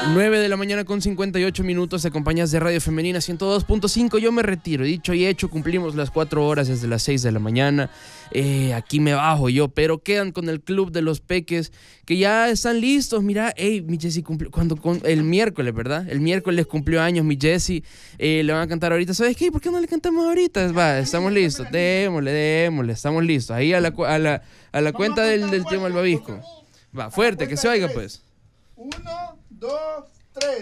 9 de la mañana con 58 minutos, te acompañas de Radio Femenina 102.5. Yo me retiro, dicho y hecho, cumplimos las 4 horas desde las 6 de la mañana. Aquí me bajo yo, pero quedan con el Club de los Peques, que ya están listos. Mira, mi Jessie cumplió el miércoles, ¿verdad? El miércoles cumplió años mi Jessie. Le van a cantar ahorita. ¿Sabes qué? ¿Por qué no le cantamos ahorita? Va, estamos listos. Démosle, estamos listos. Ahí a la cuenta del tema del babisco. Va, fuerte, que se oiga pues. 1, 2, 3.